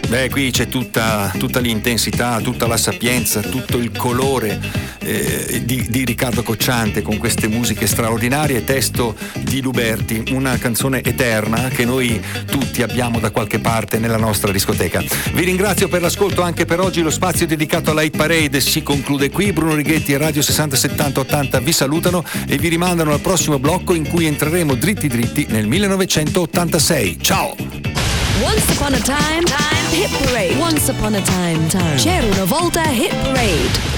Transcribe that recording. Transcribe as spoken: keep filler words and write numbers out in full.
Beh, qui c'è tutta, tutta l'intensità, tutta la sapienza, tutto il colore eh, di, di Riccardo Cocciante, con queste musiche straordinarie, testo di Luberti, una canzone eterna che noi tutti abbiamo da qualche parte nella nostra discoteca. Vi ringrazio per l'ascolto anche per oggi. Lo spazio dedicato alla Hit Parade si conclude qui. Bruno Righetti e Radio sessanta settanta ottanta vi salutano e vi rimandano al prossimo blocco in cui entreremo dritti dritti nel millenovecentottantasei. Ciao! Once upon a time, time, Hit Parade. Once upon a time, time. C'era una volta Hit Parade.